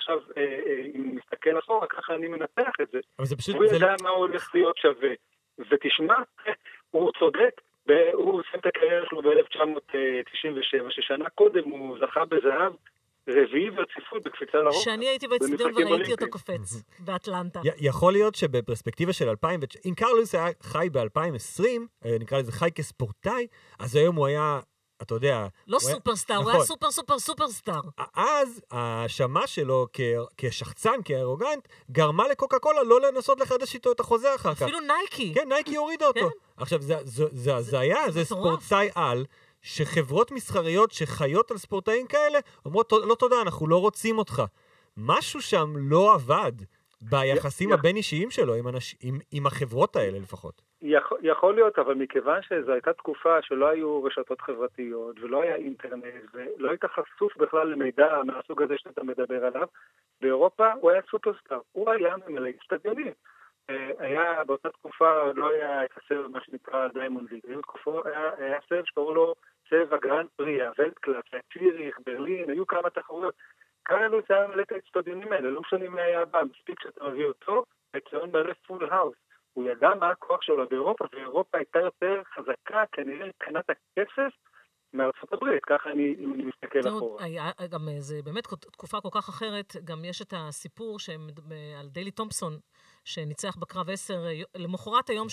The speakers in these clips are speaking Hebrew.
עכשיו, אם מסתכל אחורה, ככה אני מנתח את זה. אבל זה פשוט... הוא ידע מה הוא הולך להיות שווה. ותשמע, הוא צודק, הוא עושה את הקריירה שלו ב-1997, ששנה קודם הוא זכה בזהב, רביעי ורציפות בקפיצה לרוחב. שאני הייתי באצטדיון וראיתי אותו קופץ באטלנטה. יכול להיות שבפרספקטיבה של 2000, אם קרל לואיס היה חי ב-2020, נקרא לזה חי כספורטאי, אז היום הוא היה, אתה יודע... לא סופרסטאר, הוא היה סופר סופר סופרסטאר. אז ההאשמה שלו כשחצן, כארוגנט, גרמה לקוקה קולה לא לנסות לחדש איתו את החוזה אחר כך. אפילו נייקי. כן, נייקי הורידה אותו. עכשיו, זה ספורטאי על, שחברות מסחריות שחיות על ספורטאים כאלה, אומרות, לא תודה, אנחנו לא רוצים אותך. משהו שם לא עבד ביחסים הבין-אישיים שלו, עם החברות האלה לפחות. יכול להיות, אבל מכיוון שזו הייתה תקופה שלא היו רשתות חברתיות, ולא היה אינטרנט, ולא היית חשוף בכלל למידע מהסוג הזה שאתה מדבר עליו, באירופה הוא היה סופרסטאר, הוא היה ממלא אצטדיונים. היה באותה תקופה, לא היה את הסרט, מה שנקרא דיימונד ליג, היה סרט שקראו לו סרט הגרנד פרי, הוולטקלאס, ציריך, ברלין, היו כמה תחרויות. קרל לואיס היה ממלא את האצטדיונים האלה, לא משנה מי היה הבא, מספיק שאתה מביא אותו, האצטדיון מלא פול האוס. הוא ידע מה הכוח שלו באירופה, ואירופה הייתה יותר חזקה, כנראה מבחינת הכסף, מארצות הברית, ככה אני מסתכל אחורה. גם זה באמת תקופה כל כך אחרת, גם יש את הסיפור על דיילי תומפסון, שניצח בקרב 10, למחרת היום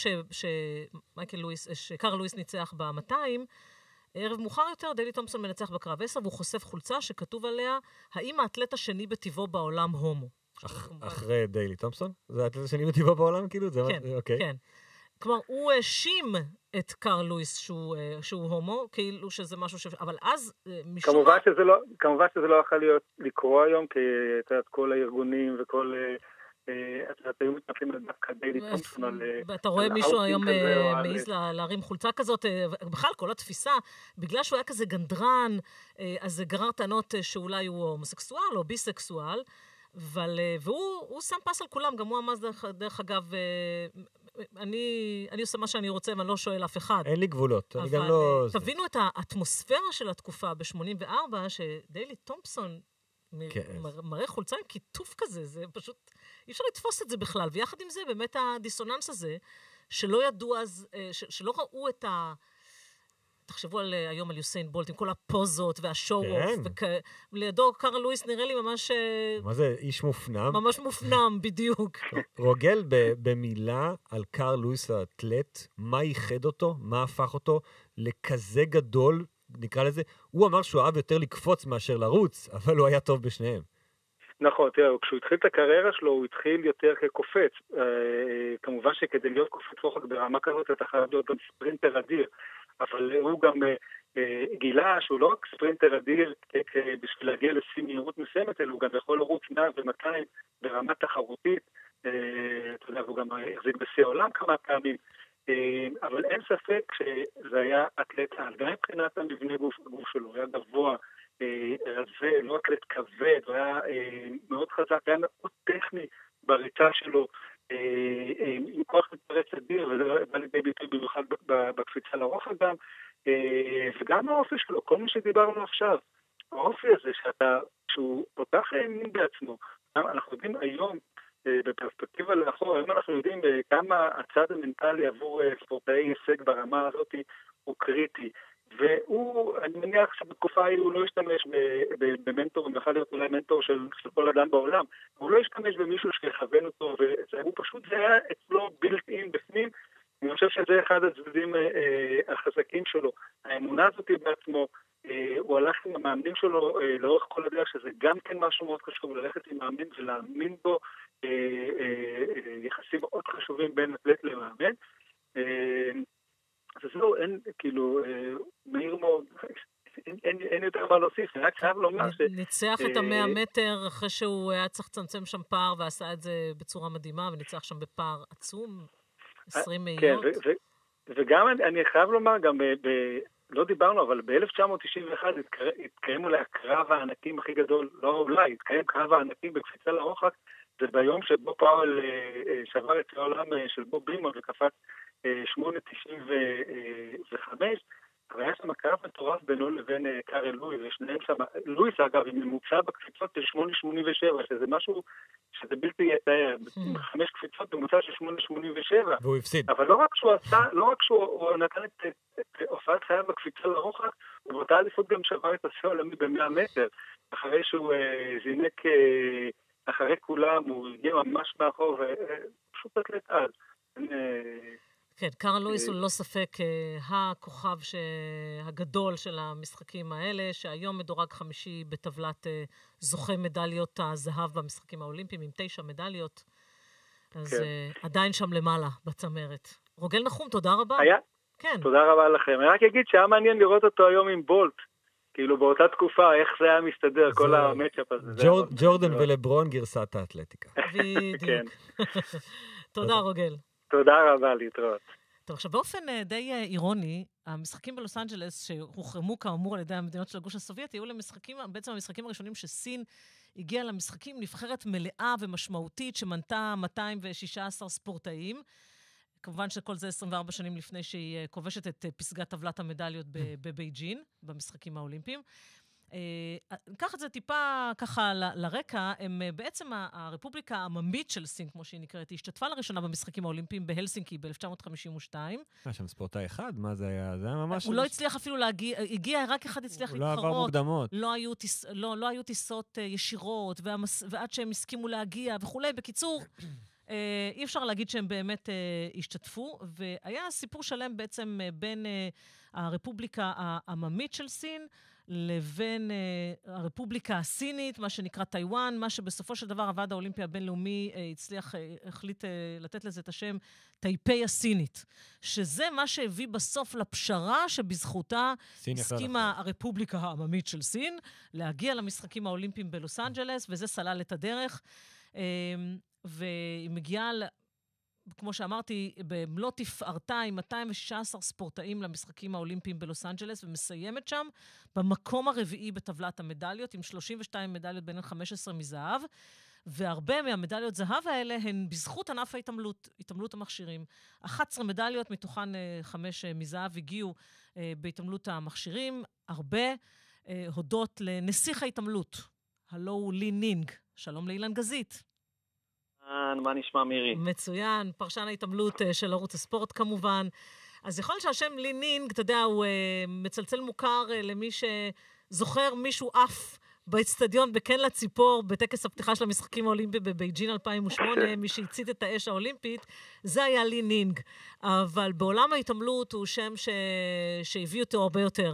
שקרל לואיס ניצח ב-200, ערב מאוחר יותר, דיילי תומפסון מנצח בקרב 10, והוא חושף חולצה שכתוב עליה, האם האתלט השני בטבעו בעולם הומו? אחרי דיילי תומפסון? זה האתלט השני בטבעו בעולם, כאילו? כן, כן. כלומר, הוא האשים את קרל לואיס שהוא הומו, כאילו שזה משהו אבל אז כמובן שזה לא יכול לקרוא היום, כי כל הארגונים וכל... אתה היו מתנפלים על דווקא דיילי תומפסון על... ואתה רואה מישהו היום מעיז להרים חולצה כזאת, בכלל כל התפיסה, בגלל שהוא היה כזה גנדרן, אז זה גרר טענות שאולי הוא הומוסקסואל או ביסקסואל, והוא שם פס על כולם, גם הוא אמר דרך אגב, אני עושה מה שאני רוצה ואני לא שואל אף אחד. אין לי גבולות, אני גם לא... תבינו את האטמוספירה של התקופה ב-84, שדיילי תומפסון מראה חולצה עם כיתוף כזה, זה פשוט, אי אפשר לתפוס את זה בכלל, ויחד עם זה באמת הדיסוננס הזה, שלא ידעו אז, שלא ראו את תחשבו היום על יוסיין בולט, עם כל הפוזות והשואו-אוף, ולידו קרל לואיס נראה לי ממש... מה זה, איש מופנם? ממש מופנם, בדיוק. רוגל, במילה על קרל לואיס האתלט, מה ייחד אותו, מה הפך אותו לכזה גדול, נקרא לזה, הוא אמר שהוא אהב יותר לקפוץ מאשר לרוץ, אבל הוא היה טוב בשניהם. נכון, תראה, כשהוא התחיל את הקריירה שלו, הוא התחיל יותר כקופץ. כמובן שכדי להיות קופץ רוחק ברמה כזאת, אתה חייב להיות גם ספרינטר אדיר. אבל הוא גם גילה שהוא לא רק ספרינטר אדיר בשביל להגיע לשיא מהירות מסוימת, אלא הוא גם יכול לרוץ 100 ו-200 ברמה תחרותית. אתה יודע, הוא גם החזיק בשיא העולם כמה פעמים. אבל אין ספק שזה היה אתלט על. גם מבחינת המבנה גוף שלו, הוא היה גבוה, רזה, לא אתלט כבד, הוא היה מאוד חזק, היה מאוד טכני בריצה שלו, עם כוח מתפרץ אדיר, וזה בא לידי ביטוי במיוחד בקפיצה לרוחב גם, וגם האופי שלו, כל מה שדיברנו עכשיו, האופי הזה שהוא כל כך האמין בעצמו, אנחנו יודעים היום, בפרספקטיבה לאחור, היום אנחנו יודעים כמה הצד המנטלי עבור ספורטאי הישג ברמה הזאת הוא קריטי, והוא, אני מניח שבתקופה ההיא הוא לא השתמש במנטור, הוא יכול להיות אולי מנטור של כל אדם בעולם, הוא לא השתמש במישהו שיכוון אותו, והוא פשוט, זה היה אצלו בילט אין בפנים, אני חושב שזה אחד הצדדים החזקים שלו, האמונה הזאת בעצמו, הוא הלך עם המאמנים שלו לאורך כל הדרך, שזה גם כן משהו מאוד חשוב, ללכת עם מאמין ולהאמין בו, יחסים מאוד חשובים בין אתלט למאמן, אז זהו, אין, כאילו, מהיר מאוד, אין יותר מה להוסיף, אני רק חייב לומר ניצח את 100 מטר אחרי שהוא היה צריך לצמצם שם פער, ועשה את זה בצורה מדהימה, וניצח שם בפער עצום, 20 מאיות. כן, וגם אני חייב לומר, גם לא דיברנו, אבל ב-1991 התקיים אולי הקרב הענקים הכי גדול, לא אולי, התקיים קרב הענקים בקפיצה לרוחק, זה ביום שבו פאול שבר את העולם של בוב בימון וקפץ 8.95, אבל היה שם קרב מטורף בינו לבין קארל לואיס, ושניהם שם, לואיס אגב, עם ממוצע בקפיצות של 8.87, שזה משהו שזה בלתי יתאר, 5 קפיצות בממוצע של 8.87. והוא הפסיד. אבל לא רק שהוא נתן את הופעת חייו בקפיצה לרוחק, הוא באותה אליפות גם שבר את השיא העולמי ב100 מטר, אחרי שהוא זינק אחרי כולם, הוא הגיע ממש מאחור, ופשוט אתלט על. כן, קארל לואיס הוא לא ספק הכוכב הגדול של המשחקים האלה, שהיום מדורג 5 בטבלת זוכה מדליות הזהב במשחקים האולימפיים, עם 9 מדליות, אז עדיין שם למעלה בצמרת. רוגל נחום, תודה רבה. כן. תודה רבה לכם. אני רק אגיד שהיה מעניין לראות אותו היום עם בולט, כאילו באותה תקופה, איך זה היה מסתדר, כל המאצ'אפ הזה. ג'ורדן ולברון גרסת האתלטיקה. בדיוק. תודה רוגל. תודה רבה, להתראות. טוב, עכשיו באופן די אירוני, המשחקים בלוס אנג'לס שהוחרמו כאמור על ידי המדינות של הגוש הסובייטי, היו בעצם המשחקים הראשונים שסין הגיעה למשחקים נבחרת מלאה ומשמעותית שמנתה 216 ספורטאים. כמובן שכל זה 24 שנים לפני שהיא כובשת את פסגת טבלת המדליות בבייג'ין, במשחקים האולימפיים. קח את זה טיפה ככה לרקע, הם בעצם הרפובליקה העממית של סין, כמו שהיא נקראת, היא השתתפה לראשונה במשחקים האולימפיים בהלסינקי ב-1952. שם ספורטאי אחד? מה זה היה? זה היה ממש... הוא לא הצליח אפילו להגיע, רק אחד הצליח להתחרות. הוא לא עבר מוקדמות. לא היו טיסות ישירות, ועד שהם הסכימו להגיע וכולי. בקיצור, אי אפשר להגיד שהם באמת השתתפו, והיה סיפור שלם בעצם בין הרפובליקה העממית של סין, לבין הרפובליקה הסינית, מה שנקרא טיואן, מה שבסופו של דבר הוועד האולימפי הבינלאומי החליט לתת לזה את השם טייפי הסינית, שזה מה שהביא בסוף לפשרה שבזכותה הסכימה הרפובליקה העממית של סין, להגיע למשחקים האולימפיים בלוס אנג'לס, וזה סלל את הדרך, והיא מגיעה, כמו שאמרתי, במלוא תפארתה עם 216 ספורטאים למשחקים האולימפיים בלוס אנג'לס, ומסיימת שם במקום הרביעי בטבלת המדליות, עם 32 מדליות בין 15 מזהב, והרבה מהמדליות זהב האלה הן בזכות ענף ההתעמלות, התעמלות המכשירים. 11 מדליות, מתוכן 5 מזהב, הגיעו בהתעמלות המכשירים, הרבה הודות לנסיך ההתעמלות, הלו הוא לי נינג. שלום לאילן גזית. מה נשמע מירי? מצוין, פרשן ההתעמלות של ערוץ הספורט כמובן. אז יכול להיות שהשם לי נינג, אתה יודע, הוא מצלצל מוכר למי שזוכר מישהו אף באצטדיון בכן לציפור, בטקס הפתיחה של המשחקים האולימפיים בבייג'ין 2008, מי שהצית את האש האולימפית, זה היה לי נינג. אבל בעולם ההתעמלות הוא שם שהביא אותו הרבה יותר.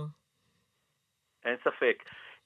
אין ספק.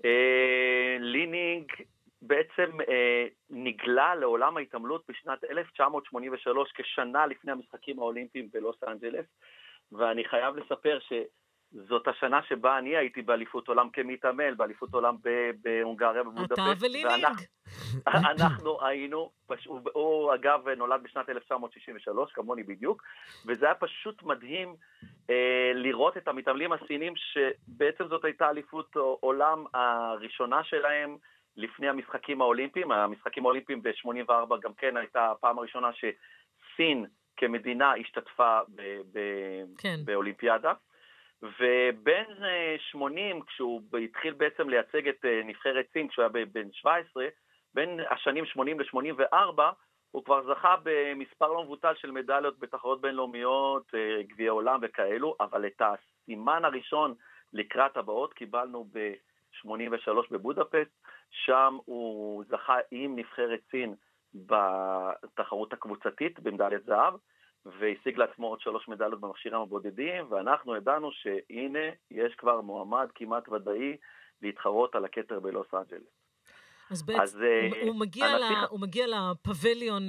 לי נינג בעצם נגלה לעולם ההתעמלות בשנת 1983, כשנה לפני המשחקים האולימפיים בלוס אנג'לס, ואני חייב לספר שזאת השנה שבה אני הייתי באליפות עולם כמתעמל, באליפות עולם בהונגריה, בבודפשט. אתה ולינינג. אנחנו היינו, הוא אגב נולד בשנת 1963, כמוני בדיוק, וזה היה פשוט מדהים לראות את המתעמלים הסינים, שבעצם זאת הייתה אליפות עולם הראשונה שלהם, לפני המשחקים האולימפיים. המשחקים האולימפיים ב-84 גם כן הייתה הפעם הראשונה שסין כמדינה השתתפה באולימפיאדה. ובין 80, כשהוא התחיל בעצם לייצג את נבחרת סין, כשהוא היה בן 17, בין השנים 80 ל-84, הוא כבר זכה במספר לא מבוטל של מדליות בתחרות בינלאומיות, גביע עולם וכאלו, אבל את הסימן הראשון לקראת הבאות קיבלנו ב-83 בבודפשט, שם הוא זכה עם נבחרת סין בתחרות הקבוצתית במדליית זהב, והשיג לעצמו עוד 3 מדליות במכשירים הבודדים, ואנחנו ידענו שהנה יש כבר מועמד כמעט ודאי להתחרות על הכתר בלוס אנג'לס. אז בעצם הוא מגיע לפבליון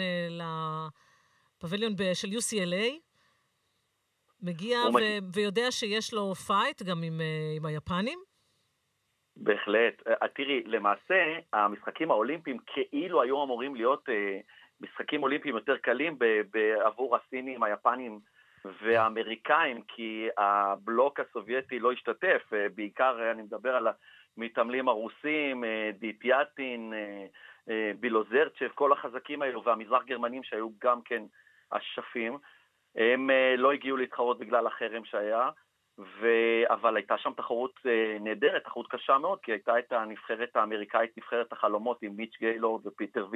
של UCLA, מגיע ויודע שיש לו פייט גם עם היפנים? בהחלט. תראי, למעשה, המשחקים האולימפיים כאילו היו אמורים להיות משחקים אולימפיים יותר קלים עבור הסינים, היפנים והאמריקאים, כי הבלוק הסובייטי לא השתתף. בעיקר אני מדבר על המתעמלים הרוסים, דיפיאטין, בילוזרצ'ב, כל החזקים האלו, והמזרח גרמנים שהיו גם כן השפים. הם לא הגיעו להתחרות בגלל החרם שהיה, אבל הייתה שם תחרות נהדרת, תחרות קשה מאוד, כי הייתה את הנבחרת האמריקאית, נבחרת החלומות עם מיץ' גיילורד ופיטר